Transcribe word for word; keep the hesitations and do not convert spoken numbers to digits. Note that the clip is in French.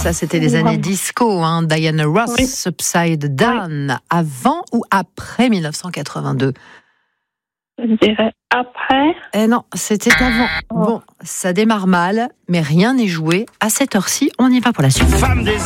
Ça, c'était les années disco, hein. Diana Ross, Oui. Upside Down. Oui. Avant ou après dix-neuf cent quatre-vingt-deux? Je dirais après. Eh non, c'était avant. Oh. Bon, ça démarre mal, mais rien n'est joué. À cette heure-ci, on y va pour la suite. Femme des